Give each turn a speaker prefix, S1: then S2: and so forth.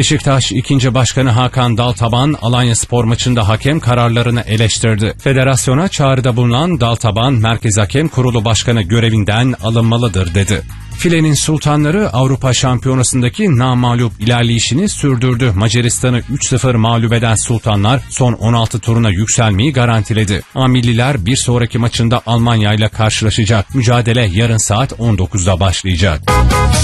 S1: Beşiktaş 2. Başkanı Hakan Daltaban, Alanyaspor maçında hakem kararlarını eleştirdi. Federasyona çağrıda bulunan Daltaban, Merkez Hakem Kurulu Başkanı görevinden alınmalıdır dedi. Filenin sultanları Avrupa Şampiyonası'ndaki namağlup ilerleyişini sürdürdü. Macaristan'ı 3-0 mağlup eden sultanlar son 16 turuna yükselmeyi garantiledi. A-Milliler bir sonraki maçında Almanya ile karşılaşacak. Mücadele yarın saat 19'da başlayacak.